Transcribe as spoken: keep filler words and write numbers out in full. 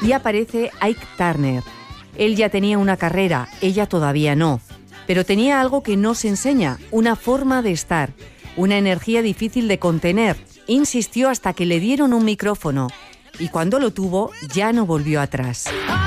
y aparece Ike Turner. Él ya tenía una carrera, ella todavía no. Pero tenía algo que no se enseña, una forma de estar, una energía difícil de contener. Insistió hasta que le dieron un micrófono y cuando lo tuvo ya no volvió atrás.